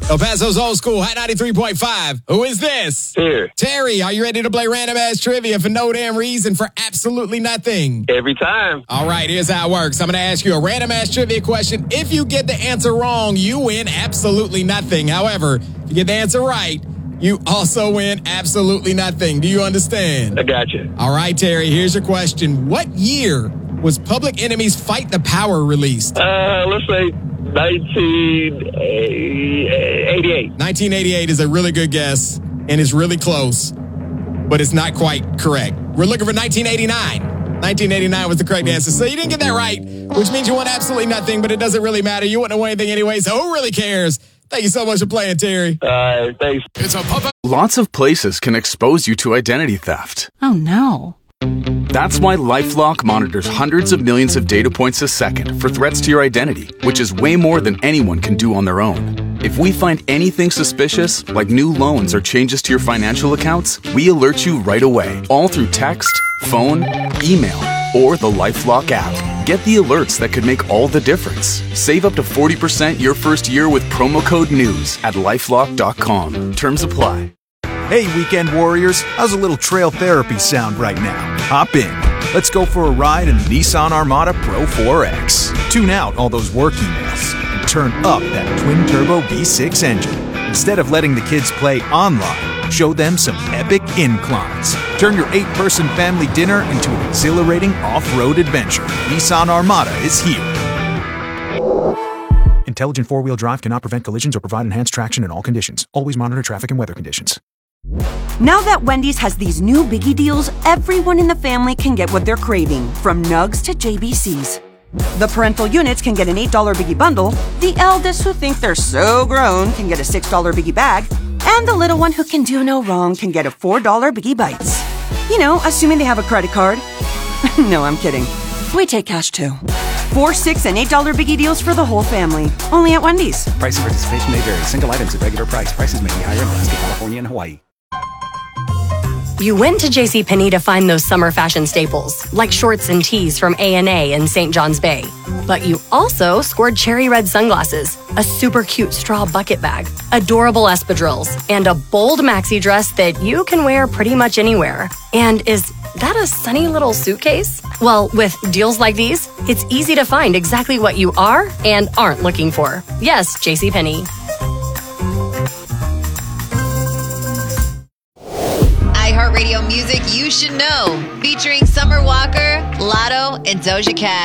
El Paso's Old School, Hot 93.5. Who is this? Here. Terry, are you ready to play random ass trivia for no damn reason for absolutely nothing? Every time. All right, here's how it works. I'm going to ask you a random ass trivia question. If you get the answer wrong, you win absolutely nothing. However, if you get the answer right, you also win absolutely nothing. Do you understand? I got you. All right, Terry, here's your question. What year was Public Enemy's Fight the Power released? Let's say 1988. 1988 is a really good guess, and it's really close, but it's not quite correct. We're looking for 1989. 1989 was the correct answer. So you didn't get that right, which means you won absolutely nothing, but it doesn't really matter. You wouldn't have won anything anyway, so who really cares? Thank you so much for playing, Terry. Thanks. It's a pop-up. Lots of places can expose you to identity theft. Oh, no. That's why LifeLock monitors hundreds of millions of data points a second for threats to your identity, which is way more than anyone can do on their own. If we find anything suspicious, like new loans or changes to your financial accounts, we alert you right away, all through text, phone, email, or the LifeLock app. Get the alerts that could make all the difference. Save up to 40% your first year with promo code NEWS at LifeLock.com. Terms apply. Hey, weekend warriors, how's a little trail therapy sound right now? Hop in. Let's go for a ride in the Nissan Armada Pro 4X. Tune out all those work emails and turn up that twin-turbo V6 engine. Instead of letting the kids play online, show them some epic inclines. Turn your 8-person family dinner into an exhilarating off-road adventure. Nissan Armada is here. Intelligent four-wheel drive cannot prevent collisions or provide enhanced traction in all conditions. Always monitor traffic and weather conditions. Now that Wendy's has these new biggie deals, everyone in the family can get what they're craving, from nugs to JBCs. The parental units can get an $8 biggie bundle, the eldest who think they're so grown can get a $6 biggie bag, and the little one who can do no wrong can get a $4 biggie bites. You know, assuming they have a credit card. No, I'm kidding. We take cash too. 4, 6, and $8 biggie deals for the whole family. Only at Wendy's. Price and participation may vary. Single items at regular price. Prices may be higher in Alaska, California, and Hawaii. You went to JCPenney to find those summer fashion staples, like shorts and tees from A&A and St. John's Bay. But you also scored cherry red sunglasses, a super cute straw bucket bag, adorable espadrilles, and a bold maxi dress that you can wear pretty much anywhere. And is that a sunny little suitcase? Well, with deals like these, it's easy to find exactly what you are and aren't looking for. Yes, JCPenney. iHeartRadio music you should know, featuring Summer Walker, Lotto, and Doja Cat.